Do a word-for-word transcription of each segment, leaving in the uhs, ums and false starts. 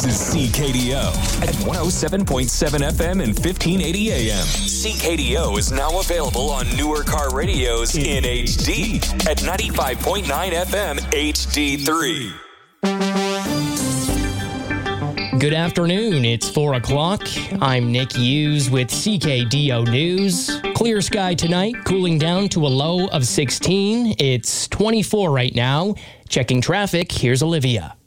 This is C K D O at one oh seven point seven F M and fifteen eighty A M. C K D O is now available on newer car radios in H D at ninety-five point nine F M H D three. Good afternoon. It's four o'clock. I'm Nick Hughes with C K D O News. Clear sky tonight, cooling down to a low of sixteen. It's twenty-four right now. Checking traffic, here's Olivia.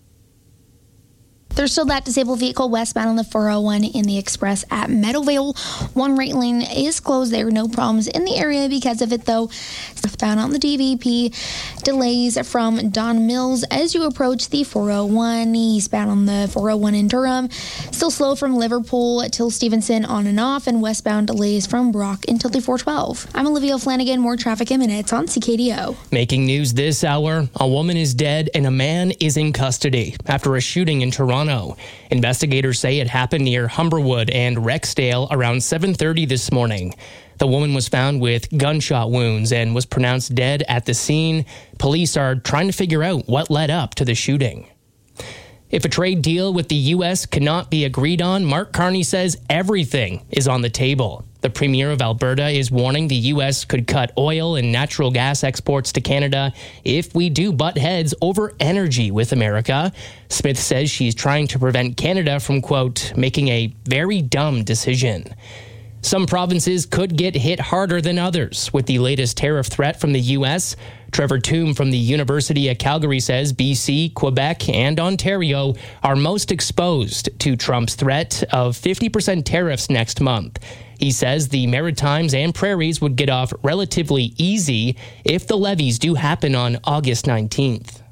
There's still that disabled vehicle westbound on the four oh one in the express at Meadowvale. One right lane is closed there. No problems in the area because of it, though. Southbound on the D V P. Delays from Don Mills as you approach the four oh one. Eastbound on the four oh one in Durham. Still slow from Liverpool till Stevenson on and off. And westbound delays from Brock until the four twelve. I'm Olivia Flanagan. More traffic in minutes on C K D O. Making news this hour. A woman is dead and a man is in custody after a shooting in Toronto. Investigators say it happened near Humberwood and Rexdale around seven thirty this morning. The woman was found with gunshot wounds and was pronounced dead at the scene. Police are trying to figure out what led up to the shooting. If a trade deal with the U S cannot be agreed on, Mark Carney says everything is on the table. The Premier of Alberta is warning the U S could cut oil and natural gas exports to Canada if we do butt heads over energy with America. Smith says she's trying to prevent Canada from, quote, making a very dumb decision. Some provinces could get hit harder than others with the latest tariff threat from the U S. Trevor Toome from the University of Calgary says B C, Quebec, and Ontario are most exposed to Trump's threat of fifty percent tariffs next month. He says the Maritimes and Prairies would get off relatively easy if the levies do happen on August nineteenth.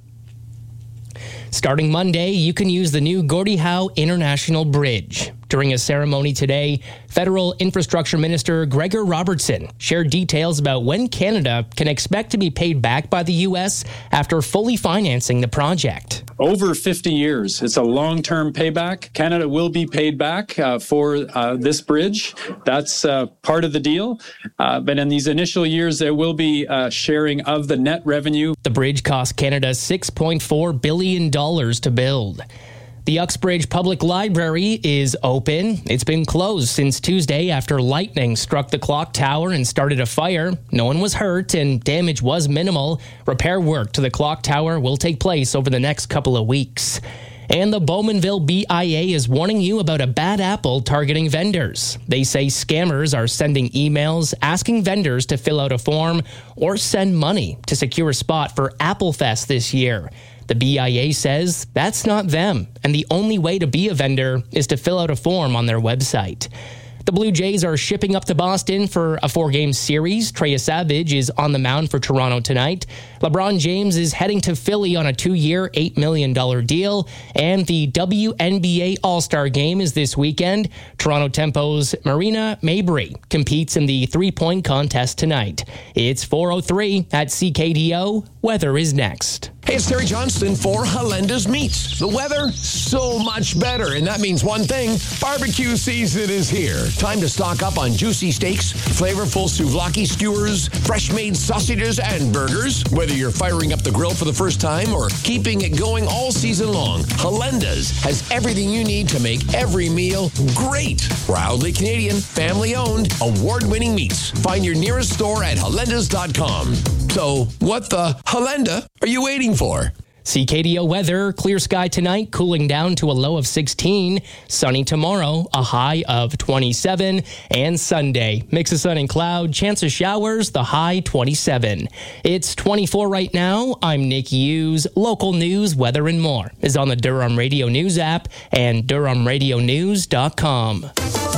Starting Monday, you can use the new Gordie Howe International Bridge. During a ceremony today, Federal Infrastructure Minister Gregor Robertson shared details about when Canada can expect to be paid back by the U S after fully financing the project. Over fifty years. It's a long-term payback. Canada will be paid back uh, for uh, this bridge. That's uh, part of the deal. Uh, but in these initial years, there will be uh, sharing of the net revenue. The bridge cost Canada six point four billion dollars to build. The Uxbridge Public Library is open. It's been closed since Tuesday after lightning struck the clock tower and started a fire. No one was hurt and damage was minimal. Repair work to the clock tower will take place over the next couple of weeks. And the Bowmanville B I A is warning you about a bad apple targeting vendors. They say scammers are sending emails asking vendors to fill out a form or send money to secure a spot for Applefest this year. The B I A says that's not them, and the only way to be a vendor is to fill out a form on their website. The Blue Jays are shipping up to Boston for a four-game series. Trey Savage is on the mound for Toronto tonight. LeBron James is heading to Philly on a two-year, eight million dollars deal. And the W N B A All-Star Game is this weekend. Toronto Tempo's Marina Mabrey competes in the three-point contest tonight. It's four oh three at C K D O. Weather is next. Hey, it's Terry Johnston for Halenda's Meats. The weather, so much better, and that means one thing. Barbecue season is here. Time to stock up on juicy steaks, flavorful souvlaki skewers, fresh-made sausages, and burgers. Whether you're firing up the grill for the first time or keeping it going all season long, Halenda's has everything you need to make every meal great. Proudly Canadian, family-owned, award-winning meats. Find your nearest store at halendas dot com. So, what the Halenda are you waiting for? C K D O weather, clear sky tonight, cooling down to a low of sixteen. Sunny tomorrow, a high of twenty-seven. And Sunday, mix of sun and cloud, chance of showers, the high twenty-seven. It's twenty-four right now. I'm Nick Hughes. Local news, weather, and more is on the Durham Radio News app and durham radio news dot com.